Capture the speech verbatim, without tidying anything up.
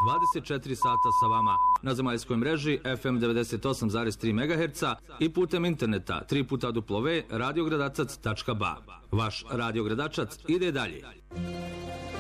dvadeset četiri sata sa vama na zemaljskoj mreži F M devedeset osam zarez tri megaherca i putem interneta tri puta w radio gradačac tačka ba. Vaš Radio Gradačac ide dalje.